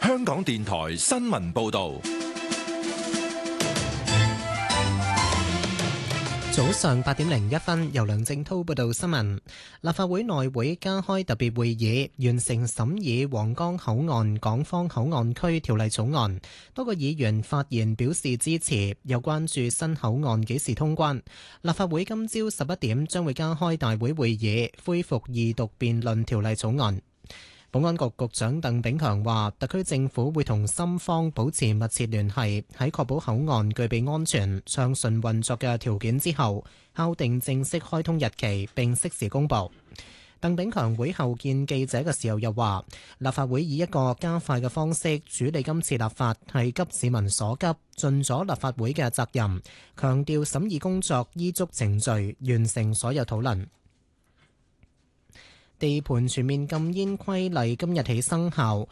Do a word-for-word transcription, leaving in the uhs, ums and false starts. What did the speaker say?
香港電台新聞報道。 早上八點零一分，由梁正濤報道新聞。立法會內會加開特別會議，完成審議皇崗口岸港方口岸區條例草案。多個議員發言表示支持，又關注新口岸幾時通關。立法會今朝十一點將會加開大會會議，恢復二讀辯論條例草案。保安局局長鄧炳強話，特區政府會同深方保持密切聯繫，喺確保口岸具備安全、暢順運作嘅條件之後，敲定正式開通日期並適時公佈。鄧炳強會後見記者嘅時候又話，立法會以一個加快嘅方式處理今次立法係急市民所急，盡咗立法會嘅責任，強調審議工作依足程序，完成所有討論。地盤全面禁煙規例今日起生效，